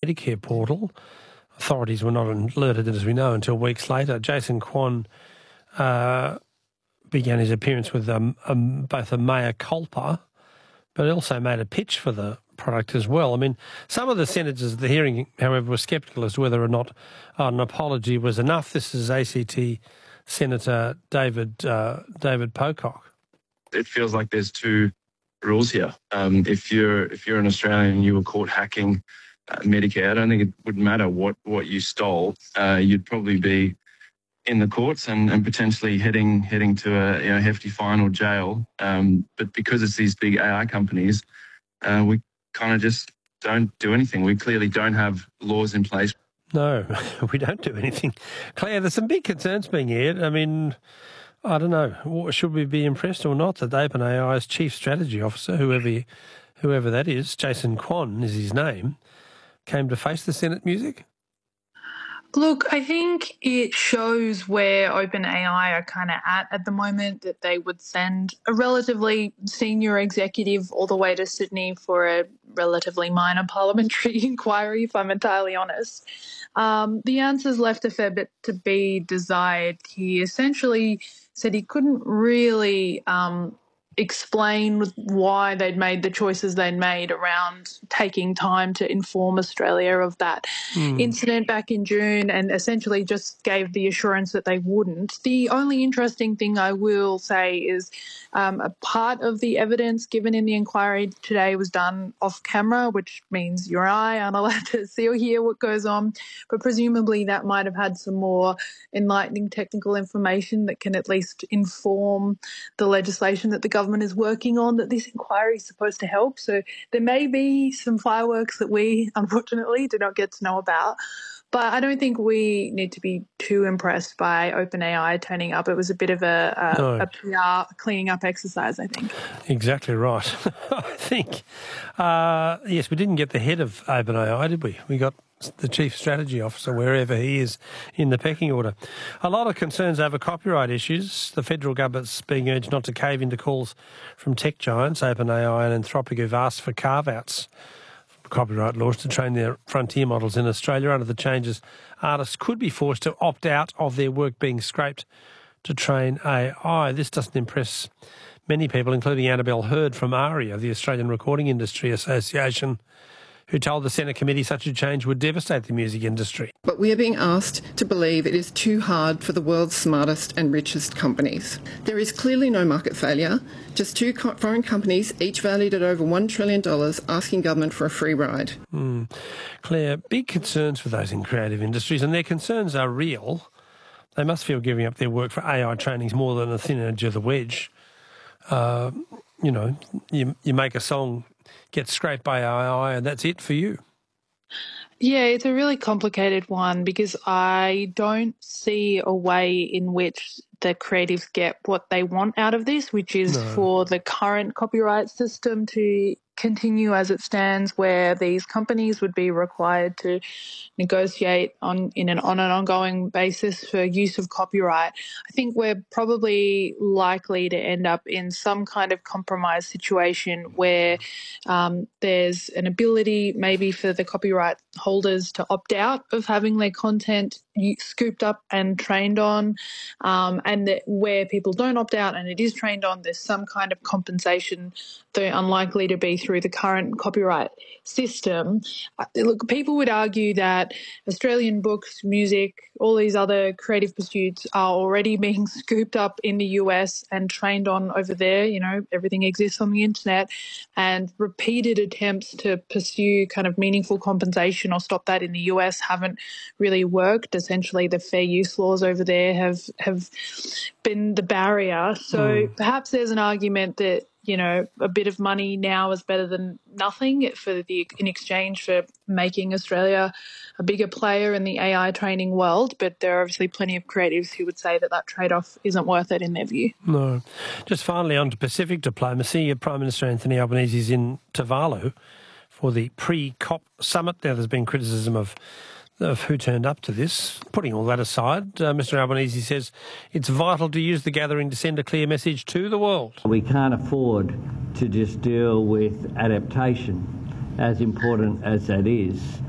Medicare portal. Authorities were not alerted, as we know, until weeks later. Jason Kwon began his appearance with both a mea culpa, but also made a pitch for the product as well. I mean, some of the senators at the hearing, however, were sceptical as to whether or not an apology was enough. This is ACT Senator David Pocock. It feels like there's two rules here. If you're an Australian and you were caught hacking Medicare, I don't think it would matter what you stole. You'd probably be in the courts and potentially heading to a hefty fine or jail. But because it's these big AI companies, we kind of just don't do anything. We clearly don't have laws in place. No, we don't do anything. Claire, there's some big concerns being aired. I mean, I don't know. Should we be impressed or not that OpenAI's chief strategy officer, whoever that is, Jason Kwon is his name, came to face the Senate music? Look, I think it shows where OpenAI are kind of at the moment, that they would send a relatively senior executive all the way to Sydney for a relatively minor parliamentary inquiry, if I'm entirely honest. The answers left a fair bit to be desired. He essentially said he couldn't really explain why they'd made the choices they'd made around taking time to inform Australia of that incident back in June, and essentially just gave the assurance that they wouldn't. The only interesting thing I will say is a part of the evidence given in the inquiry today was done off camera, which means you or I aren't allowed to see or hear what goes on, but presumably that might have had some more enlightening technical information that can at least inform the legislation that the government is working on, that this inquiry is supposed to help. So there may be some fireworks that we, unfortunately, do not get to know about. But I don't think we need to be too impressed by OpenAI turning up. It was a bit of a PR cleaning up exercise, I think. Exactly right. I think, yes, we didn't get the head of OpenAI, did we? We got the chief strategy officer, wherever he is in the pecking order. A lot of concerns over copyright issues. The federal government's being urged not to cave into calls from tech giants, OpenAI and Anthropic, who've asked for carve-outs from copyright laws to train their frontier models in Australia. Under the changes, artists could be forced to opt out of their work being scraped to train AI. This doesn't impress many people, including Annabelle Hurd from ARIA, the Australian Recording Industry Association, who told the Senate committee such a change would devastate the music industry. But we are being asked to believe it is too hard for the world's smartest and richest companies. There is clearly no market failure, just two foreign companies, each valued at over $1 trillion, asking government for a free ride. Claire, big concerns for those in creative industries, and their concerns are real. They must feel giving up their work for AI training is more than a thin edge of the wedge. You make a song, get scraped by AI, and that's it for you. Yeah, it's a really complicated one because I don't see a way in which the creatives get what they want out of this, which is for the current copyright system to continue as it stands, where these companies would be required to negotiate on an ongoing basis for use of copyright. I think we're probably likely to end up in some kind of compromise situation where there's an ability maybe for the copyright holders to opt out of having their content scooped up and trained on, and that where people don't opt out and it is trained on, there's some kind of compensation, though unlikely to be through the current copyright system. Look, people would argue that Australian books, music, all these other creative pursuits are already being scooped up in the US and trained on over there. You know, everything exists on the internet, and repeated attempts to pursue kind of meaningful compensation or stop that in the US haven't really worked. Essentially, the fair use laws over there have been the barrier. So perhaps there's an argument that, you know, a bit of money now is better than nothing in exchange for making Australia a bigger player in the AI training world. But there are obviously plenty of creatives who would say that trade-off isn't worth it in their view. No. Just finally on to Pacific diplomacy, Prime Minister Anthony Albanese is in Tuvalu for the pre-COP summit. Now there's been criticism of who turned up to this. Putting all that aside, Mr Albanese says it's vital to use the gathering to send a clear message to the world. We can't afford to just deal with adaptation, as important as that is.